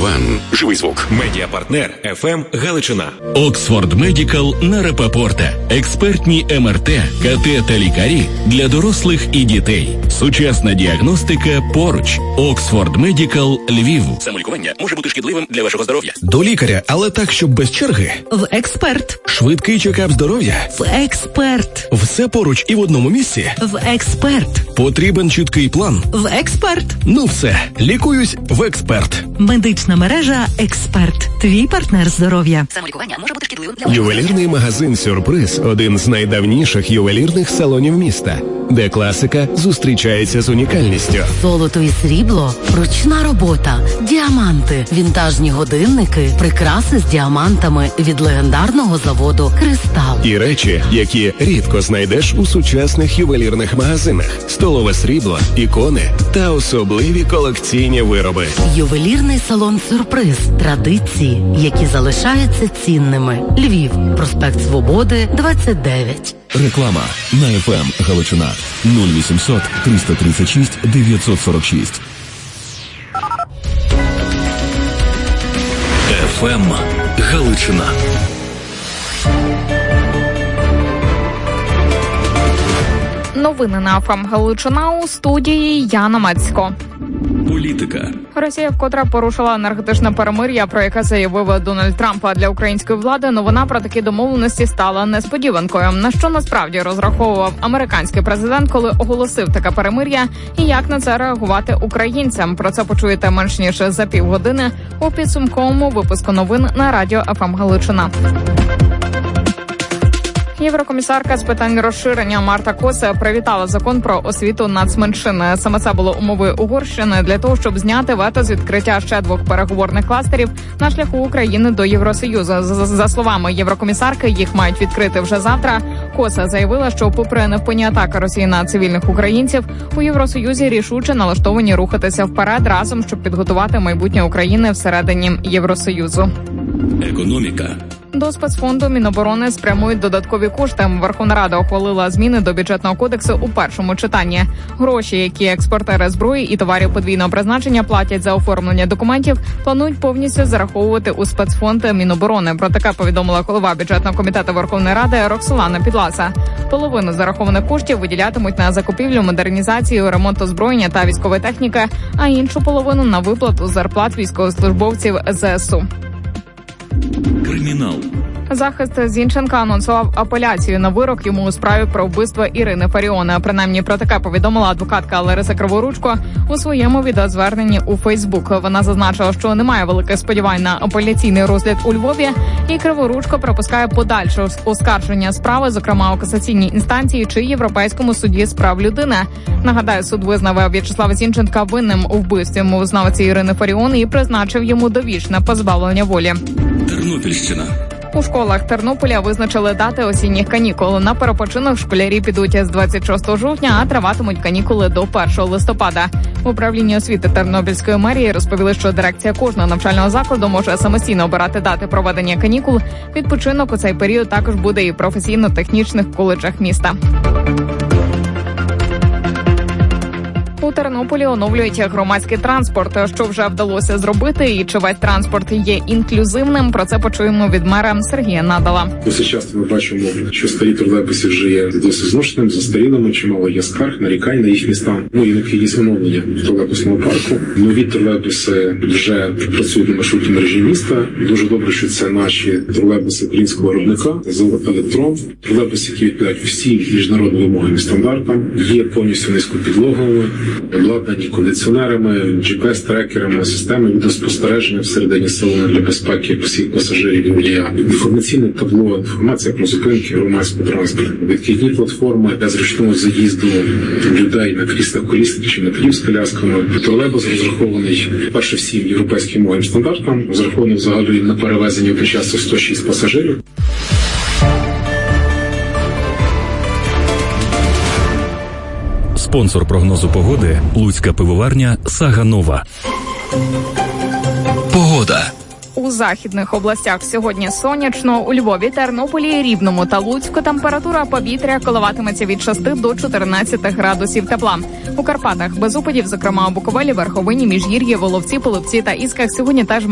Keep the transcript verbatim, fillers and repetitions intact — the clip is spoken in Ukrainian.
Ван. Живий звук. Медіапартнер еф ем Галичина. Оксфорд Медикал на Рапопорта. Експертні ем ер те, ка те та лікарі для дорослих і дітей. Сучасна діагностика поруч. Оксфорд Медикал Львів. Самолікування може бути шкідливим для вашого здоров'я. До лікаря, але так, щоб без черги. В Експерт. Швидкий чекап здоров'я. В Експерт. Все поруч і в одному місці. В Експерт. Потрібен чіткий план. В Експерт. Ну все, лікуюсь в Експерт. Медична мережа Експерт. Твій партнер здоров'я. Самолікування може бути шкідливим для Ювелірний магазин «Сюрприз» – один з найдавніших ювелірних салонів міста, де класика зустрічається з унікальністю. Золото і срібло, ручна робота, діаманти, вінтажні годинники, прикраси з діамантами від легендарного заводу «Кристал». І речі, які рідко знайдеш у сучасних ювелірних магазинах. Столове срібло, ікони та особливі колекційні вироби. Ювелірний салон «Сюрприз». Традиції, які залишаються цінними. Львів. Проспект Свободи, двадцять дев'ять. Реклама на еф ем Галичина нуль вісімсот триста тридцять шість дев'ятсот сорок шість. еф ем Галичина. Новини на еф ем Галичина, у студії Яна Мацько. Політика. Росія вкотре порушила енергетичне перемир'я, про яке заявив Дональд Трамп. А для української влади новина про такі домовленості стала несподіванкою. На що насправді розраховував американський президент, коли оголосив таке перемир'я, і як на це реагувати українцям? Про це почуєте менш ніж за півгодини у підсумковому випуску новин на радіо еф ем Галичина. Єврокомісарка з питань розширення Марта Коса привітала закон про освіту нацменшин. Саме це було умовою Угорщини для того, щоб зняти вето з відкриття ще двох переговорних кластерів на шляху України до Євросоюзу. За, за словами єврокомісарки, їх мають відкрити вже завтра. Коса заявила, що попри невпинні атаки Росії на цивільних українців, у Євросоюзі рішуче налаштовані рухатися вперед разом, щоб підготувати майбутнє України всередині Євросоюзу. Економіка. До спецфонду Міноборони спрямують додаткові кошти. Верховна Рада ухвалила зміни до бюджетного кодексу у першому читанні. Гроші, які експортери зброї і товарів подвійного призначення платять за оформлення документів, планують повністю зараховувати у спецфонд Міноборони. Про таке повідомила голова бюджетного комітету Верховної Ради Роксолана Підласа. Половину зарахованих коштів виділятимуть на закупівлю, модернізацію, ремонт озброєння та військової техніки, а іншу половину на виплату зарплат військовослужбовців зе ес у. Кримінал. Захист Зінченка анонсував апеляцію на вирок йому у справі про вбивство Ірини Фаріон. Принаймні про таке повідомила адвокатка Лариса Криворучко у своєму відеозверненні у Фейсбук. Вона зазначила, що немає великих сподівань на апеляційний розгляд у Львові, і Криворучко припускає подальше оскарження справи, зокрема у касаційній інстанції чи Європейському суді з прав людини. Нагадаю, суд визнав В'ячеслава Зінченка винним у вбивстві мовознавиці Ірини Фаріон і призначив йому довічне позбавлення волі. Тернопільщина. У школах Тернополя визначили дати осінніх канікул. На перепочинок школярі підуть з двадцять шостого жовтня, а триватимуть канікули до першого листопада. В управлінні освіти Тернопільської мерії розповіли, що дирекція кожного навчального закладу може самостійно обирати дати проведення канікул. Відпочинок у цей період також буде і в професійно-технічних коледжах міста. У Тернополі оновлюють громадський транспорт. Що вже вдалося зробити і чи весь транспорт є інклюзивним, про це почуємо від мера Сергія Надала. Досить часто ми бачимо, що старі тролейбуси вже є досить зношеними, застарілими, чимало є скарг, нарікань на їхні стан. Ну і необхідність оновлення тролейбусного парку. Нові тролейбуси вже працюють на маршрутній мережі міста. Дуже добре, що це наші тролейбуси українського виробника, завод «Електрон». Тролейбуси, які відповідають всім міжнародним вимогам і стандартам, є повністю низькопідлоговими, обладнані кондиціонерами, джі пі ес-трекерами, системи відеоспостереження всередині салону для безпеки всіх пасажирів і водія. Інформаційне табло, інформація про зупинки громадського транспорту, відкидні платформи для зручного заїзду людей на кріслах колісних чи на кріслах з колясками. Тролейбус розрахований, перше, всім європейським мовним стандартам, розрахований взагалі на перевезення одночасно сто шість пасажирів. Спонсор прогнозу погоди – Луцька пивоварня «Сага Нова». Погода. У західних областях сьогодні сонячно, у Львові, Тернополі, Рівному та Луцьку температура повітря коливатиметься від шести до чотирнадцяти градусів тепла. У Карпатах без опадів, зокрема у Буковелі, Верховині, Міжгір'ї, Воловці, Половці та Ісках сьогодні теж